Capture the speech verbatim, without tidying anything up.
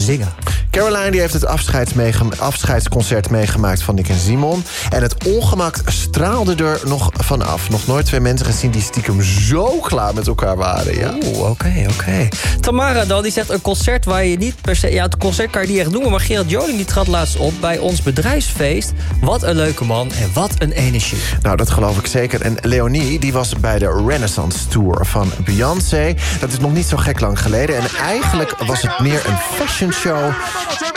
zingen. Caroline die heeft het afscheidsmeegem- afscheidsconcert meegemaakt van Nick en Simon. En het ongemak straalde er nog vanaf. Nog nooit twee mensen gezien die stiekem zo klaar met elkaar waren. Ja. Oeh, oké, okay, oké. Okay. Tamara dan, die zegt een concert waar je niet per se... Ja, het concert kan je niet echt noemen, maar Gerard Joling die trad laatst op bij ons bedrijfsfeest. Wat een leuke man en wat een energie. Nou, dat geloof ik zeker. En Leonie, die was bij de Renaissance Tour van Beyoncé. Dat is nog niet zo gek lang geleden. En eigenlijk was het meer een fashion show